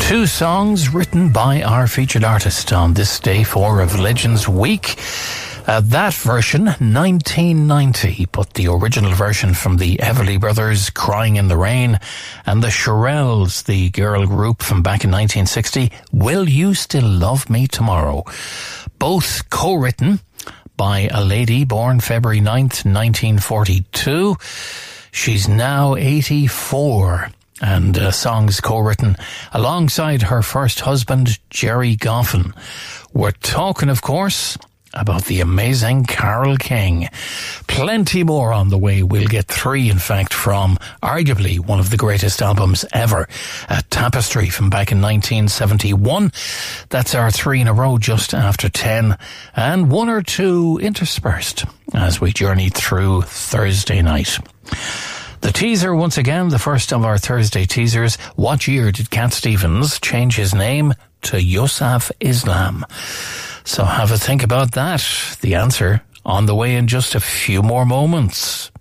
Two songs written by our featured artist on this day 4 of Legends Week. That version, 1990, but the original version from the Everly Brothers, Crying in the Rain, and the Shirelles, the girl group from back in 1960, Will You Still Love Me Tomorrow? Both co-written by a lady born February 9th, 1942. She's now 84. And songs co-written alongside her first husband, Jerry Goffin. We're talking, of course, about the amazing Carole King. Plenty more on the way. We'll get 3, in fact, from arguably one of the greatest albums ever, Tapestry from back in 1971. That's our 3 in a row just after 10, and 1 or 2 interspersed as we journey through Thursday night. The teaser, once again, the first of our Thursday teasers. What year did Cat Stevens change his name to Yusuf Islam? So have a think about that. The answer on the way in just a few more moments.